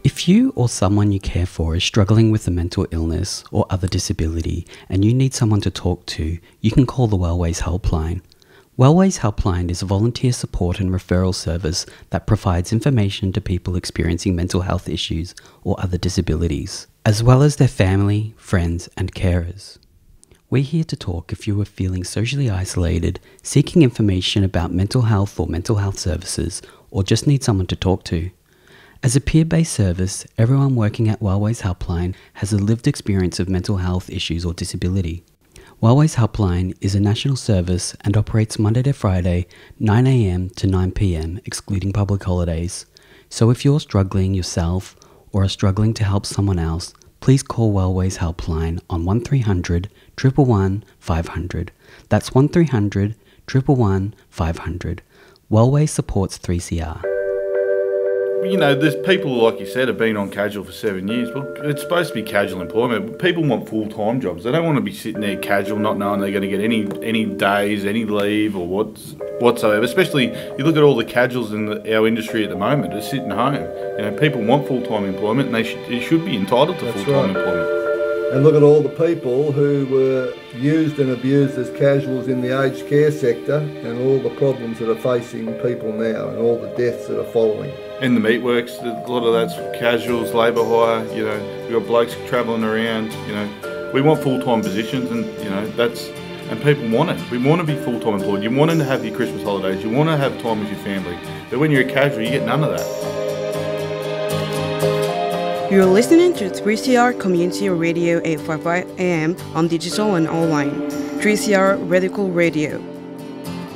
If you or someone you care for is struggling with a mental illness or other disability and you need someone to talk to, you can call the Wellways Helpline. Wellways Helpline is a volunteer support and referral service that provides information to people experiencing mental health issues or other disabilities, as well as their family, friends and carers. We're here to talk if you are feeling socially isolated, seeking information about mental health or mental health services, or just need someone to talk to. As a peer-based service, everyone working at Wellways Helpline has a lived experience of mental health issues or disability. Wellways Helpline is a national service and operates Monday to Friday, 9 a.m. to 9 p.m, excluding public holidays. So if you're struggling yourself or are struggling to help someone else, please call Wellways Helpline on 1300 111 500. That's 1300 111 500. Wellways supports 3CR. You know, there's people, like you said, have been on casual for 7 years. Well, it's supposed to be casual employment. People want full-time jobs. They don't want to be sitting there casual, not knowing they're going to get any days, any leave or whatsoever. Especially, you look at all the casuals in our industry at the moment, they're sitting home. You know, people want full-time employment and they should be entitled to full-time employment. And look at all the people who were used and abused as casuals in the aged care sector and all the problems that are facing people now and all the deaths that are following. In the meatworks, a lot of that's casuals, labour hire, you know, we've got blokes travelling around, you know. We want full-time positions and, you know, and people want it. We want to be full-time employed. You want to have your Christmas holidays, you want to have time with your family. But when you're a casual, you get none of that. You're listening to 3CR Community Radio 855 AM on digital and online. 3CR Radical Radio.